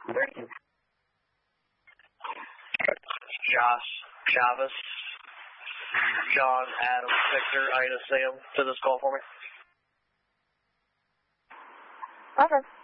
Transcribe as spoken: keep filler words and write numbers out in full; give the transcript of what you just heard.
Josh Chavez, John Adam Victor Ida Sam to this call for me. Okay.